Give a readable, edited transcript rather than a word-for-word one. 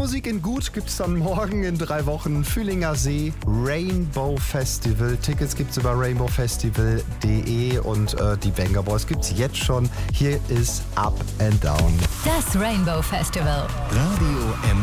Musik in gut gibt's dann morgen in 3 Wochen. Fühlinger See Rainbow Festival. Tickets gibt's über rainbowfestival.de und die Venga Boys gibt's jetzt schon. Hier ist Up and Down. Das Rainbow Festival. Radio M.